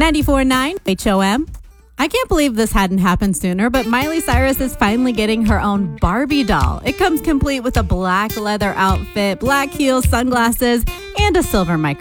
94.9 HOM. I can't believe this hadn't happened sooner, but Miley Cyrus is finally getting her own Barbie doll. It comes complete with a black leather outfit, black heels, sunglasses, and a silver microphone.